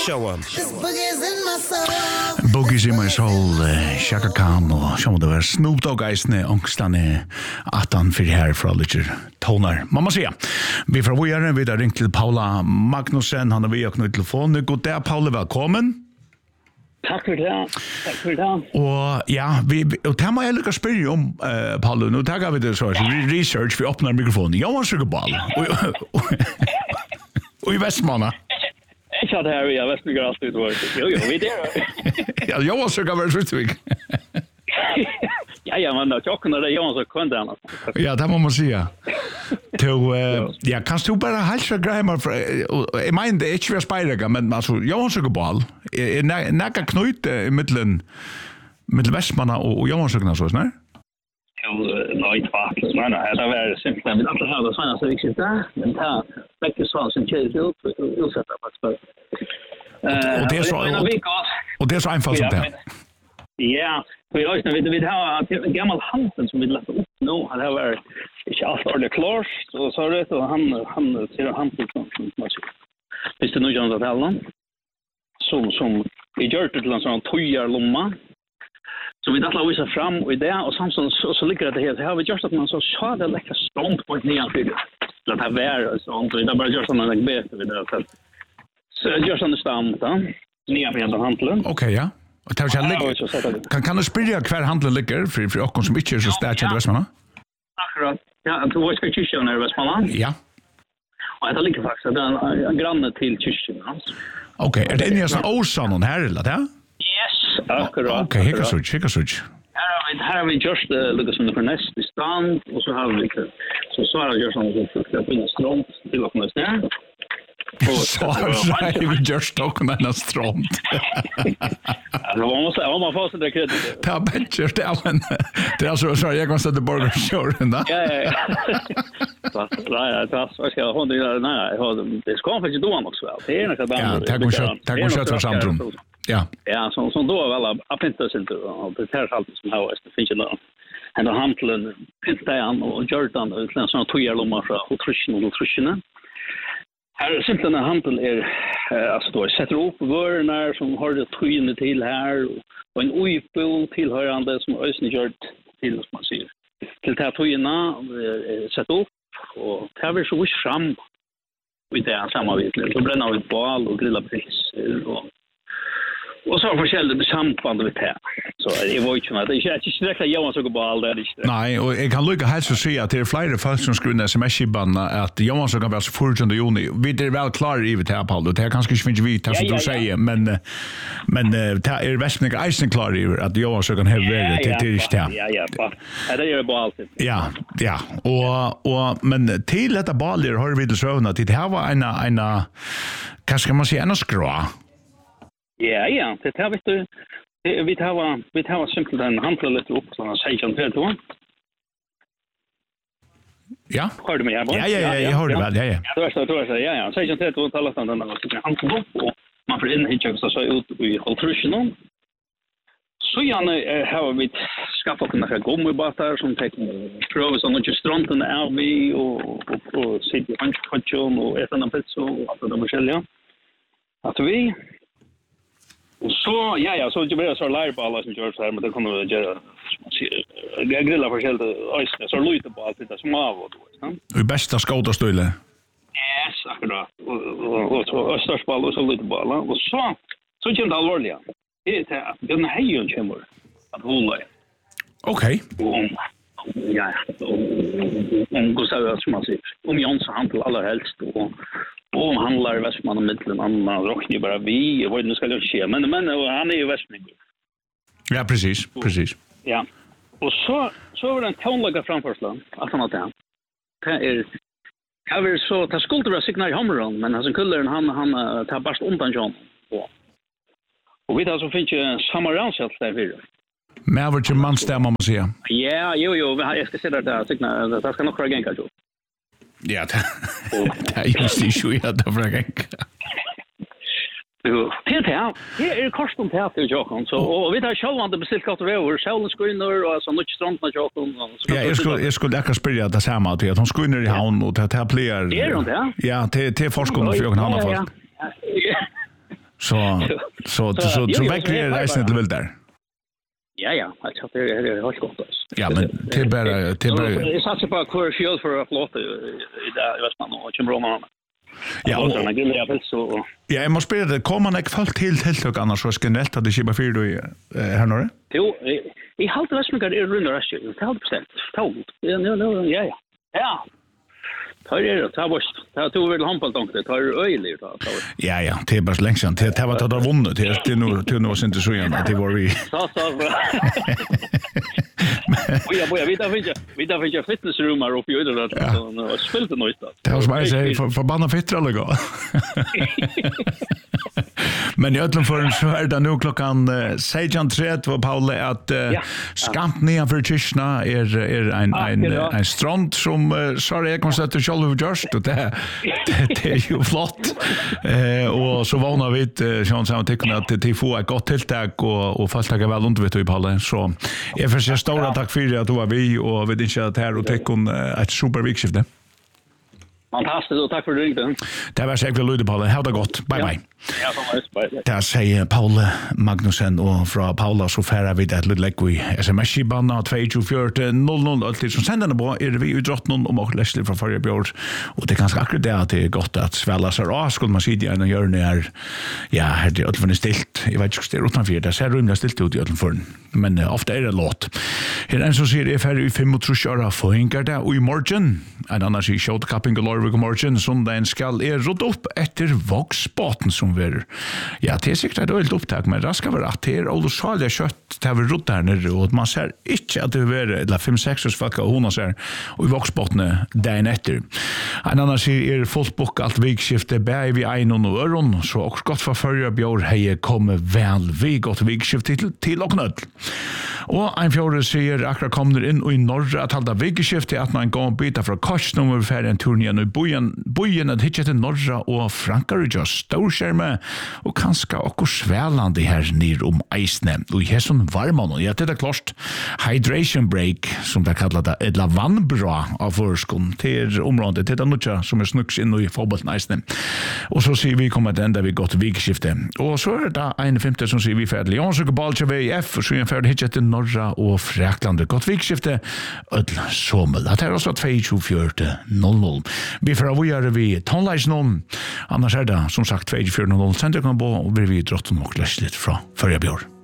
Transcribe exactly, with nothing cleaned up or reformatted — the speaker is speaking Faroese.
show. Boogie's in my soul, Chaka Khan og så må det være Snoop Dogg eisne ångstane at han fyrir her fra litt toner. Man må si, vi fra Vojaren, vi har ringt til Paula Magnussen, han er vi og knytt telefonen. God dag, Paula, velkommen. Takk for det, takk for det. Og ja, vi, og det må jeg lykke å spørre om, uh, Paula, nå tager vi det så, research, vi åpner mikrofonen. Jeg var sykeball, og i Vestmanna. Jeg sa det her, vi har Vestmygger alltid ut. Jo, jo, vi er der. Ja, jeg var sykeball, Ruttvik. Ja, ja, men tjocken er det Johan som kunde han. Ja, det må man säga. Till, uh, ja, kan du bara halsa greimer för jag menar det är inte för spejliga, men alltså Johan Sökerball är näka knut i mitten med Västmanna och Johan Sökna så snär. Jo, nej, fast men det var simpelt. Vi hade det såna så viktigt där. Men ta mycket så som kör ut och sätta på spel. Eh, och det är så och det är så enkelt som det. Ja, för jag vet vi vi har en gammal hanten som vi lagt upp nu. Han har varit inte alls ordentligt klar så så det och han han ser hanten som man ser. Visst det nu John att hålla. Som som vi gör det till en sån tojar lomma. Så vi drar visa fram och det och samtidigt så så ligger det helt. Här vi just att man så så det läcka stånd på nian för det. Att ha vara så och det bara gör såna där bättre vid det så. Så gör såna stamp då. Nian för den hanteln. Okej, ja. Och tar jag ligger. Kan kan du spela kvar handeln ligger för för och som inte så starkt i Västmanna? Akkurat. Ja, det var ska kyrkan i Västmanna. Ja. Och det ligger faktiskt där en granne till kyrkan. Okej, är det inne i sån Åsan här eller det? Yes, akkurat. Okej, hicka switch, hicka switch. Här har vi här har vi just lukar som det för näst i strand och så har vi så så har jag gjort sån så att in strand till och med där. Så har vi just token en strand. Ja, man måste om man får så det kredit. Ta bättre det men det är så så jag kan sätta burger showen då. Ja ja ja. Så nej, det så ska jag ha det nej, jag har det ska faktiskt då också väl. Det är något Ja, tack och kött, tack och kött för samtal. Ja. Ja, så så då väl att inte så inte och det här allt som har det finns ju då. Ändå hanteln Pintan och Jordan och såna såna tojarlomar och trushen och trushen. Här är simpelt en handel är alltså då sätter upp vörnar som har det tröjne till här och en oipel tillhörande som ösnen gjort till som man säger. Till det här tröjna sätta upp och tar vi så fram vid det samarbetet. Så bränner vi bal och grillar pizza och och så forskjellige samband med det. Så jeg var ikke med. Det er ikke direkte Johan Søkerball, det er ikke det. Nei, og jeg kan lykke helst å si at det er flere folk som skriver en sms-skibban at Johan Søkerball er fjortonde juni. Vi er vel klare i det her, Paul, og det er kanskje ikke finnes vi, det som du sier, men men det er Vestmykker eisen klare i at Johan Søkerball har vært til ikke det. Ja, ja, ja. Det gjør det bare alltid. Ja, ja. Og, og, men til dette baler har vi til søvn at det her var en, en, hva skal man si, en skrå. Ja, ja, det tar vi du. Vi tar vi tar simpelt en handla lite upp så han säger inte då. Ja. Hör du mig här? Ja, ja, ja, jag hör det väl. Ja, ja. Då så, då så. Ja, ja. Säger inte då talar han den där han kom upp och man får in hit så så ut i Holtrushen. Så gärna har vi skaffat några gummibåtar som tar pröva så mycket stranden är vi och och sitter i hanchon och äta en pizza och allt det där själva. Att vi och så ja ja så det blir så lärballar som gör så här men det kommer att göra jag grillar för själva ösnen så lite på allt det små av då Det bästa skåtastöle. Yes, akkurat. Och så störst ball och så lite ball och så så känns det allvarligt. Det är den här ju kommer att hålla. Okej. Ja, om Gustav som man säger. Om Jonsson han till allra helst och och handlar i Västmanland och mitten annan rockar bara vi och vad det ska det ske men men han är ju västmänniska. Ja, precis, precis. Ja. Och så så var det en tonlaga framförslan att han hade. Det är jag vill så ta skulder av signal i Hammeron men han kullen han han tar bast undan John. Och vi där så finns ju Samaranselt där för. Men vad man stämmer man säga. Ja, jo jo, jag ska se där där signal det ska nog igen kanske. Ja, det är just det ju jag där för en. Jo, det är det är kostum teater Jokon så och vi tar själva bestilt gott över själva screener och så mycket strandna Jokon. Ja, jag skulle jag skulle läcka spela det samma att hon screener i havn och det här player. Det är det. Ja, till till forskning för jag kan ha folk. Så så så så så verkligen reisen till väl där. Ja ja, jag tror det är det har gått. Ja, men till bara till bara. Det satsar på kvar fjäll för att låta i där i Västmanland och Chimroma. Ja, och jag gillar jag så. Ja, jag måste spela det. Kommer man inte folk till tilltag annars så ska det att det skippa fyra då här nu? Jo, i halt Västmanland är runt rest. Det har bestämt. Tog. Ja, ja, ja. Ja. Tar det ta bort. Ta tog väl handbollsdonk det tar öjligt då. Ja ja, det är bara länge sedan. Det var att ha vunnit det är nu till nu inte så igen att det var vi. Så så bra. Ja, boja, vi tar inte vi tar inte fitnessrumar upp i ödet och spelar det något. Det har man säger för förbanna fittra eller gå. Men i ödlan för så är det nu klockan sexton trettio Paul att skamp ner för kyrkna är är en en en strand som sorry jag konstaterar själv just och det det är ju flott. Eh och så vana vi Sean sa tycker att det får ett gott tilltag och och fastlägga väl under vet du Paul så jag för så stora tack för att du var vi och vi inte att här och tekon ett super vikskifte. Fantastiskt och tack för ringen. Det var säkert Ludde Paul. Ha det gott. Bye bye. Ja, så bye. Där säger Paul Magnussen och från Paula så färra vi det lite lägg vi S M S-banna två fyra noll noll alltid som sänder på är vi i drottnon om och Leslie från förra björd och det är ganska akkurat det att det är gott att svälla sig av skulle man säga en gör det är ja här det är stilt jag vet inte det utanför det ser rymligt stilt ut i utanför men uh, ofta är det låt här en så ser det för i fem och tre år för hinkar det och i morgon en annan sig shot capping Lorvik morgon söndagen skall är rott upp efter Voxbotten som vi ja det är säkert det är ett upptag men raska var att det är ollosalia kött det har rott där nere och man ser inte att det är eller fem sex års folk och hon ser och i Voxbotten dagen efter en annan sig är fullt bok allt vikskifte bär vi en och öron så också gott för förra björ hej kommer väl vi gott vikskifte till till och nöd och en fjärde säger akkurat kommer in i norra att hålla vikskifte att man går byta från kostnummer för en turné i bojen bojen att hitta till norra och frankare just storskärme och kanske också svälande här ner om isne och här som varman ja det är klart hydration break som det kallar det ett lavandbra av förskon till området det är något som är snux in i fotbollen isne och så ser vi kommer att ända vi gott vikskifte och så är det en femte som ser vi färdig Lyons och Balcha V F och så är färdig hitta till norra och Fräklande gott vikskifte öll sommel att det är också två fyra noll noll vi får avgöra vi tonlights någon annars är det som sagt två fyra noll noll sen det kan bo och vi drottning och Leslie från förra björn.